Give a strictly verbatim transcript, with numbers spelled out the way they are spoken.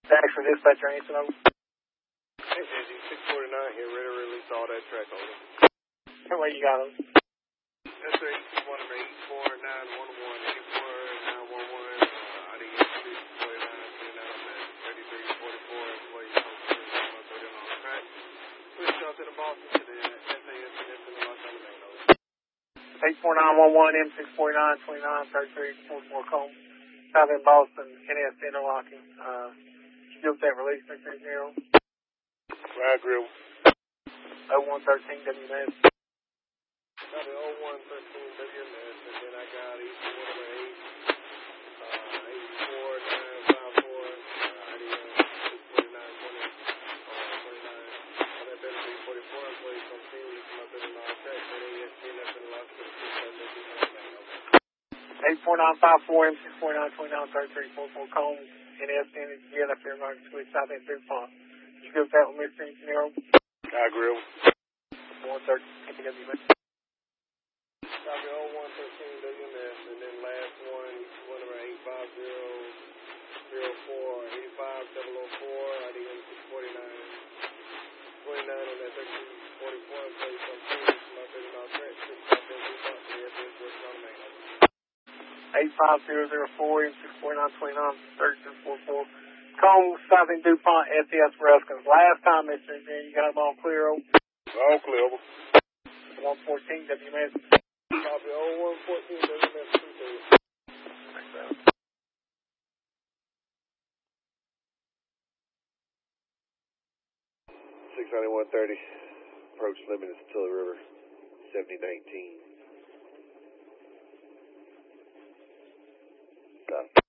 Thanks for dispatcher, answer over. Hey, J G, six forty-nine here, ready to release all that track over. Hey, where you got them? That's right, one of eight four nine one one eight four nine one one. I D S six forty-nine twenty-nine on that thirty-three forty-four employee posted on thirty on the track. Switch out to the Boston to the S A S and S in the Los Angeles over. eight four nine one one M six forty-nine twenty-nine thirty-three forty-four Cole. South in Boston, N S interlocking. Uh, you give that release, Mister Zero. Ride grill. oh one thirteen W M S. Got the oh one thirteen W M S, and then I got each one of the eight, uh, eight four nine five four, uh, I D S six forty-nine twenty, uh, twenty-nine, on that thirty-three forty-four employees from scene, we come up with an all track, and A S P and F in the Los Angeles, six seven eight six nine nine, over. eight four nine five four M six forty-nine twenty-nine thirty-three forty-four Cole. N S N is together for your market switch South in DuPont. You give that with Mister Zero. Ride grill. one thirteen W M S. Got the oh one thirteen W M S, and then last one, one number eight five zero zero four eight five double oh four, I D M six forty-nine twenty-nine on that thirty-two forty-four, and place on two, my thirty mile track, six five zero two five, the S S working on the main over. eight five zero zero four M six forty-nine twenty-nine thirty-two forty-four. Cole, South in DuPont, S E S Ruskins. Last time, Mister Zero, you got them all clear over. All clear over. one fourteen W M S. Copy, oh one fourteen W M S two three. six ninety-one thirty, approach limit is Tiller River, seventy nineteen. Stop.